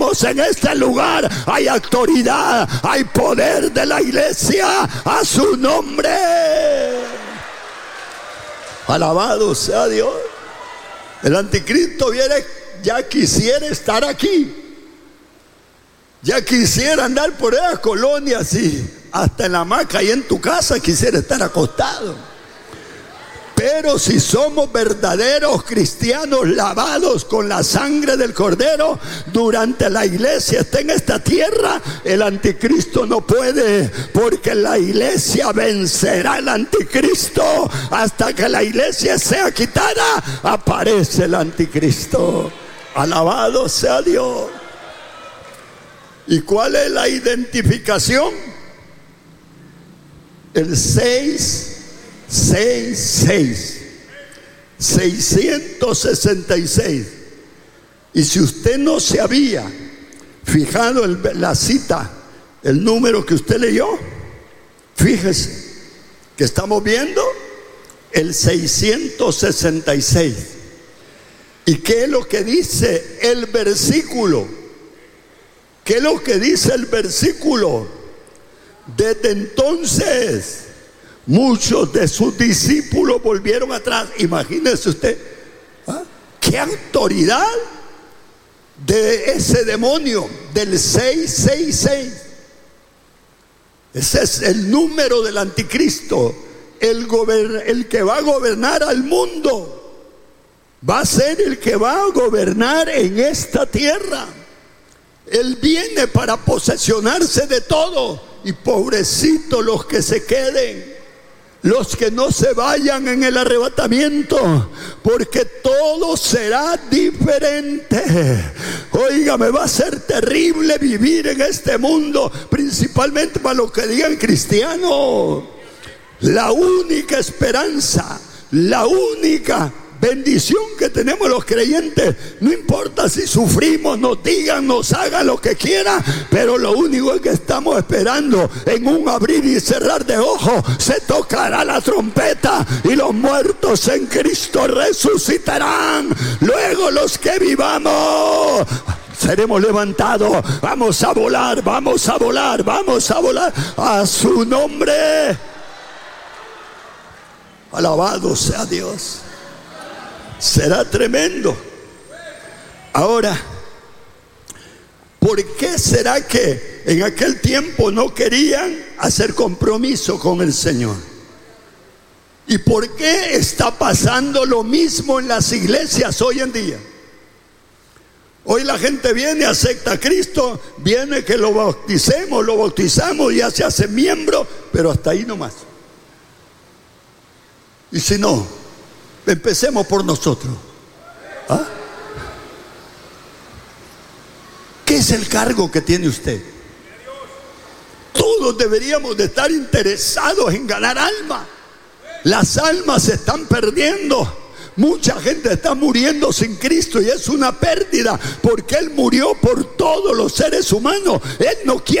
en este lugar hay autoridad, hay poder de la iglesia a su nombre. Alabado sea Dios. El anticristo viene, ya quisiera estar aquí, ya quisiera andar por esa colonia así, hasta en la hamaca y en tu casa quisiera estar acostado. Pero si somos verdaderos cristianos lavados con la sangre del Cordero, durante la iglesia está en esta tierra, el anticristo no puede, porque la iglesia vencerá al anticristo. Hasta que la iglesia sea quitada, aparece el anticristo. Alabado sea Dios. ¿Y cuál es la identificación? El 666. Y si usted no se había fijado en la cita, el número que usted leyó, fíjese que estamos viendo el 666. ¿Y qué es lo que dice el versículo? ¿Qué es lo que dice el versículo? Desde entonces muchos de sus discípulos volvieron atrás. Imagínese usted, qué autoridad de ese demonio del 666. Ese es el número del anticristo. El que va a gobernar al mundo va a ser el que va a gobernar en esta tierra. Él viene para posesionarse de todo. Y pobrecitos los que se queden, los que no se vayan en el arrebatamiento, porque todo será diferente. Óigame, va a ser terrible vivir en este mundo, principalmente para los que digan cristianos. La única esperanza, la única bendición que tenemos los creyentes, no importa si sufrimos, nos digan, nos hagan lo que quieran, pero lo único es que estamos esperando, en un abrir y cerrar de ojos, se tocará la trompeta y los muertos en Cristo resucitarán. Luego los que vivamos seremos levantados, vamos a volar, vamos a volar, vamos a volar a su nombre. Alabado sea Dios. Será tremendo. Ahora, ¿por qué será que en aquel tiempo no querían hacer compromiso con el Señor? ¿Y por qué está pasando lo mismo en las iglesias hoy en día? Hoy la gente viene, acepta a Cristo, viene que lo bauticemos, lo bautizamos, ya se hace miembro, pero hasta ahí nomás. Y si no, empecemos por nosotros. ¿Qué es el cargo que tiene usted? Todos deberíamos de estar interesados en ganar almas. Las almas se están perdiendo. Mucha gente está muriendo sin Cristo y es una pérdida, porque Él murió por todos los seres humanos. Él no quiere